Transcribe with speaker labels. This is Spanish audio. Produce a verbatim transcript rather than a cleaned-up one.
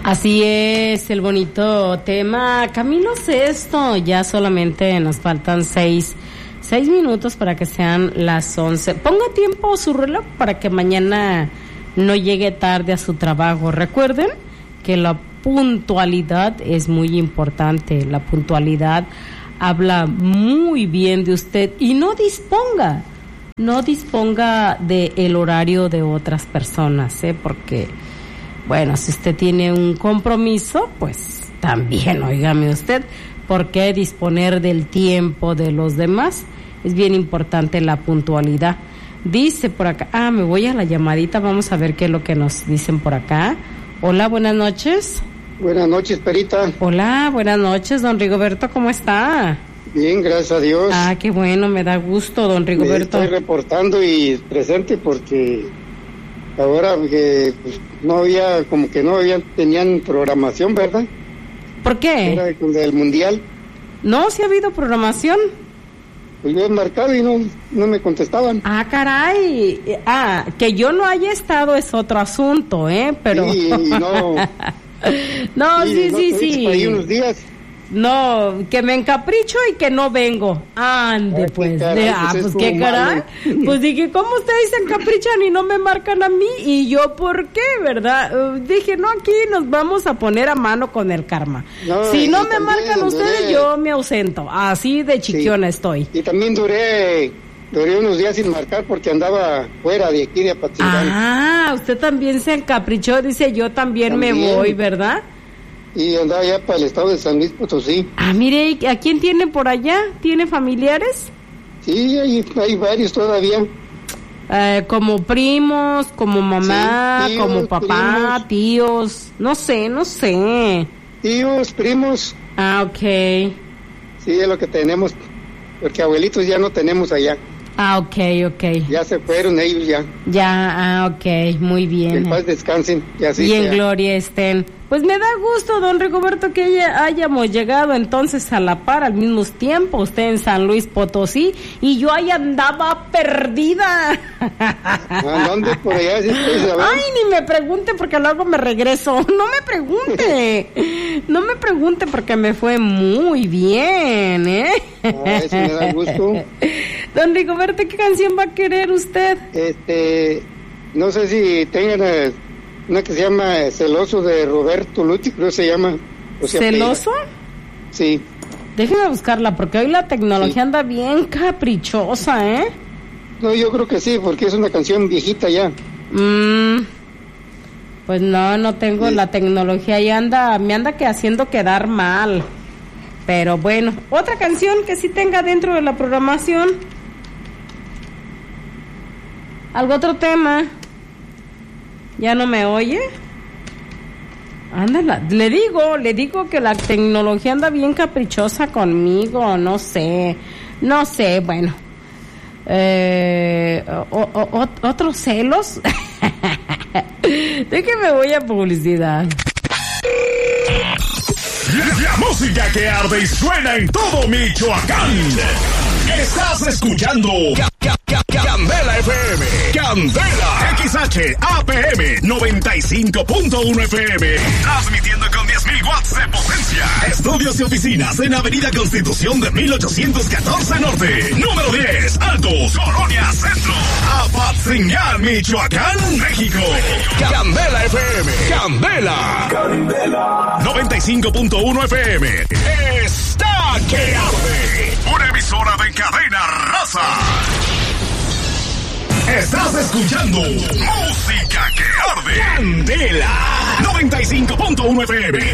Speaker 1: Así es, el bonito tema. Camilo Sesto, ya solamente nos faltan seis, seis minutos para que sean las once. Ponga tiempo su reloj para que mañana no llegue tarde a su trabajo. Recuerden que la puntualidad es muy importante. La puntualidad habla muy bien de usted y no disponga, no disponga del horario de otras personas, ¿eh? Porque bueno, si usted tiene un compromiso, pues también, óigame usted, ¿por qué disponer del tiempo de los demás? Es bien importante la puntualidad. Dice por acá, ah, me voy a la llamadita, vamos a ver qué es lo que nos dicen por acá. Hola, buenas noches.
Speaker 2: Buenas noches, Perita.
Speaker 1: Hola, buenas noches, don Rigoberto, ¿cómo está?
Speaker 2: Bien, gracias a Dios.
Speaker 1: Ah, qué bueno, me da gusto, don Rigoberto.
Speaker 2: Me estoy reportando y presente porque ahora que pues, no había, como que no habían, tenían programación, ¿verdad?
Speaker 1: ¿Por qué?
Speaker 2: Era del mundial.
Speaker 1: No, sí ha habido programación.
Speaker 2: Pues yo he marcado y no, no me contestaban.
Speaker 1: Ah, caray. Ah, que yo no haya estado es otro asunto, ¿eh? Pero...
Speaker 2: Sí, no.
Speaker 1: no, sí,
Speaker 2: no,
Speaker 1: sí, sí.
Speaker 2: Ahí unos días.
Speaker 1: No, que me encapricho y que no vengo. Ande,
Speaker 2: Ay,
Speaker 1: pues.
Speaker 2: Caray,
Speaker 1: ah,
Speaker 2: pues,
Speaker 1: pues qué caray. Pues dije, ¿cómo ustedes se encaprichan y no me marcan a mí? Y yo, ¿por qué, verdad? Uh, dije, no, aquí nos vamos a poner a mano con el karma. No, si no me también, marcan ustedes, duré... yo me ausento. Así de chiquiona sí. Estoy.
Speaker 2: Y también duré... Duré unos días sin marcar porque andaba fuera de aquí de Apatzingán.
Speaker 1: Ah, usted también se encaprichó, dice, yo también, también. me voy, ¿verdad?
Speaker 2: Y andaba ya para el estado de San Luis Potosí.
Speaker 1: Ah, mire, ¿a quién tiene por allá? ¿Tiene familiares?
Speaker 2: Sí, hay, hay varios todavía.
Speaker 1: Eh, como primos, como mamá, sí, tíos, como papá, primos. Tíos, no sé, no sé.
Speaker 2: Tíos, primos.
Speaker 1: Ah, ok.
Speaker 2: Sí, es lo que tenemos, porque abuelitos ya no tenemos allá.
Speaker 1: Ah, ok, ok.
Speaker 2: Ya se fueron ellos ya.
Speaker 1: Ya, ah, ok, muy bien.
Speaker 2: Que en paz descansen. Y, así
Speaker 1: y en
Speaker 2: sea.
Speaker 1: gloria estén. Pues me da gusto, don Rigoberto, que haya, hayamos llegado entonces a la par al mismo tiempo. Usted en San Luis Potosí y yo ahí andaba perdida.
Speaker 2: ¿A dónde por allá? ¿Sí?
Speaker 1: Ay, ni me pregunte porque luego me regreso. No me pregunte. No me pregunte porque me fue muy bien, ¿eh?
Speaker 2: Ah, eso me da gusto.
Speaker 1: Don Rigoberto, ¿qué canción va a querer usted?
Speaker 2: Este, no sé si tengan eh, una que se llama Celoso de Roberto Luti, creo que se llama. O sea,
Speaker 1: ¿Celoso?
Speaker 2: Pega. Sí.
Speaker 1: Déjeme buscarla porque hoy la tecnología sí. anda bien caprichosa, ¿eh?
Speaker 2: No, yo creo que sí, porque es una canción viejita ya.
Speaker 1: Mm, pues no, no tengo sí. La tecnología y anda, me anda que haciendo quedar mal. Pero bueno, otra canción que sí tenga dentro de la programación. ¿Algo otro tema? ¿Ya no me oye? Ándala, le digo, le digo que la tecnología anda bien caprichosa conmigo, no sé, no sé, bueno. Eh, o, o, o, ¿Otros celos? ¿De qué me voy a publicidad?
Speaker 3: La, la música que arde y suena en todo Michoacán. Estás escuchando Ca- Ca- Ca- Candela F M. Candela X H A P M noventa y cinco punto uno F M. Transmitiendo con diez mil watts de potencia. Estudios y oficinas en Avenida Constitución de mil ochocientos catorce Norte. Número diez, Altos, Colonia Centro. Apatzingán, Michoacán, México. Candela F M. Candela. Candela. noventa y cinco punto uno F M. Está que arde. Una emisora de cadena raza. Estás escuchando música que arde. Candela noventa y cinco punto uno F M.